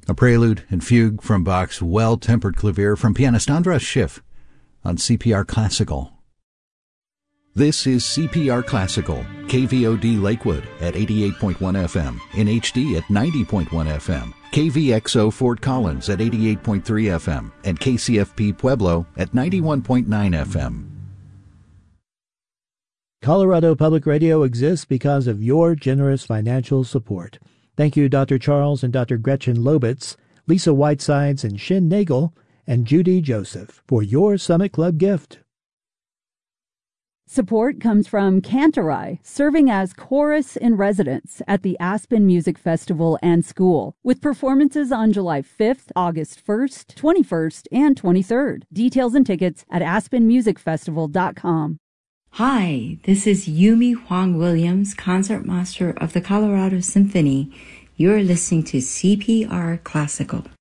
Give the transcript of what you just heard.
A prelude and fugue from Bach's Well-Tempered Clavier from pianist Andras Schiff on CPR Classical. This is CPR Classical, KVOD Lakewood at 88.1 FM, in HD at 90.1 FM, KVXO Fort Collins at 88.3 FM, and KCFP Pueblo at 91.9 FM. Colorado Public Radio exists because of your generous financial support. Thank you, Dr. Charles and Dr. Gretchen Lobitz, Lisa Whitesides and Shin Nagel, and Judy Joseph for your Summit Club gift. Support comes from Cantorai, serving as chorus in residence at the Aspen Music Festival and School, with performances on July 5th, August 1st, 21st, and 23rd. Details and tickets at aspenmusicfestival.com. Hi, this is Yumi Huang Williams, concertmaster of the Colorado Symphony. You're listening to CPR Classical.